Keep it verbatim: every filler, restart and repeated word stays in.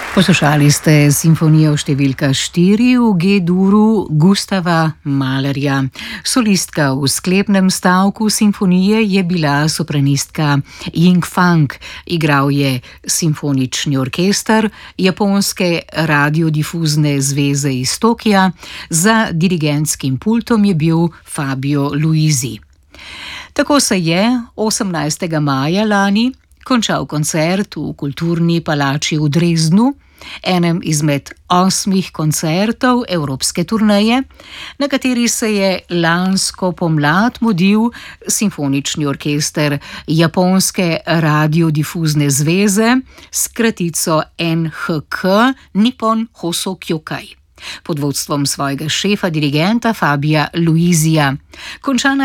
Poslušali ste simfonijo številka štiri v G-duru Gustava Mahlerja. Solistka v sklepnem stavku simfonije je bila sopranistka Ying Fang. Igral je simfonični orkester Japonske radiodifuzne zveze iz Tokia, za dirigentskim pultom je bil Fabio Luisi. Tako se je osemnajstega maja lani končal koncert v Kulturni palači v Dresdnu, enem izmed osmih koncertov evropske turneje, na kateri se je lansko pomlad mudil simfonični orkester Japonske radiodifuzne zveze s kratico N H K Nippon Hoso Kyokai pod vodstvom svojega šefa dirigenta Fabia Luisija. Končana